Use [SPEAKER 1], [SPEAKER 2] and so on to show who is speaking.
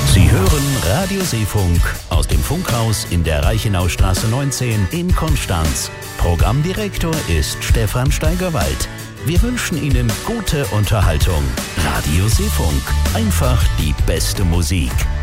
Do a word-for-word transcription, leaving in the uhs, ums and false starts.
[SPEAKER 1] Sie hören Radio Seefunk aus dem Funkhaus in der Reichenaustraße neunzehn in Konstanz. Programmdirektor ist Stefan Steigerwald. Wir wünschen Ihnen gute Unterhaltung. Radio Seefunk, einfach die beste Musik.